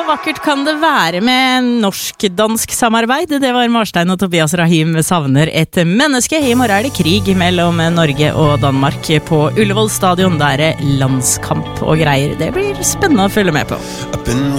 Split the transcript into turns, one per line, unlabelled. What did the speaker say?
vakkert kan det være med norsk-dansk samarbeid. Det var Marstein og Tobias Rahim savner et menneske. I morgen det krig mellom Norge og Danmark på Ullevål stadion. Der landskamp og greier. Det blir spennende å følge med på.